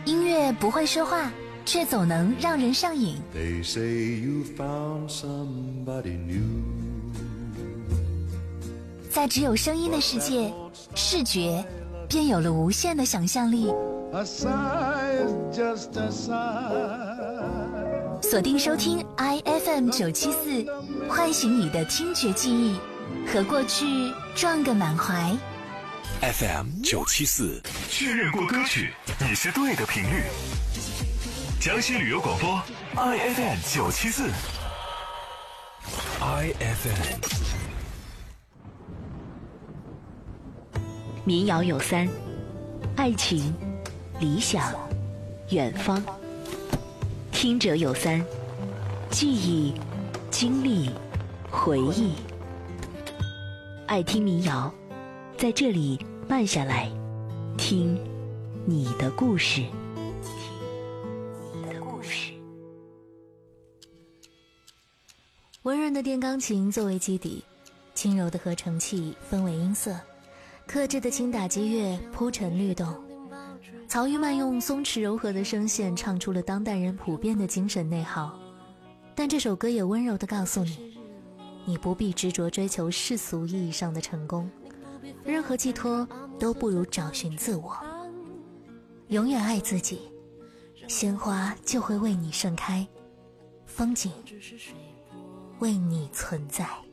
音乐不会说话，却总能让人上瘾。 They say you found somebody new. 在只有声音的世界，视觉便有了无限的想象力。 A sigh is just a sigh. 锁定收听 IFM 974，唤醒你的听觉记忆，和过去撞个满怀。 FM 974， 确认过歌曲，你是对的频率。江西旅游广播 IFM 974。 IFM。 民谣有三：爱情、理想、远方。听者有三：记忆、经历、回忆。爱听民谣，在这里慢下来，听你的故事。 温润的电钢琴作为基底，轻柔的合成器分为音色，克制的轻打击乐铺陈律动。曹玉曼用松弛柔和的声线唱出了当代人普遍的精神内耗，但这首歌也温柔地告诉你，你不必执着追求世俗意义上的成功，任何寄托都不如找寻自我。永远爱自己，鲜花就会为你盛开，风景为你存在。